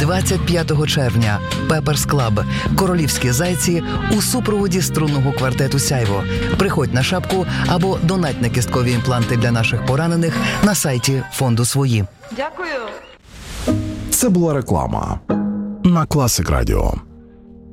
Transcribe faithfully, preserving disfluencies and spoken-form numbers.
двадцять п'ятого червня. Пеперс Клаб. Королівські зайці у супроводі струнного квартету «Сяйво». Приходь на шапку або донать на кісткові імпланти для наших поранених на сайті фонду «Свої». Дякую. Це була реклама на Класик Радіо.